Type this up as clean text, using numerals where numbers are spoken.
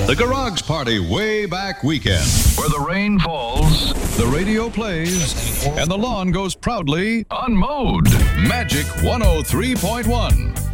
The Garage Party Way Back Weekend, where the rain falls, the radio plays, and the lawn goes proudly unmowed. Magic 103.1.